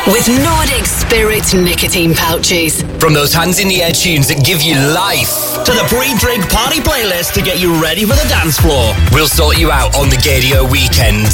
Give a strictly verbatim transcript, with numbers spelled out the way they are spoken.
with Nordic Spirit nicotine pouches. From those hands-in-the-air tunes that give you life, to the pre-drink party playlist to get you ready for the dance floor. We'll sort you out on the Gaydio weekend.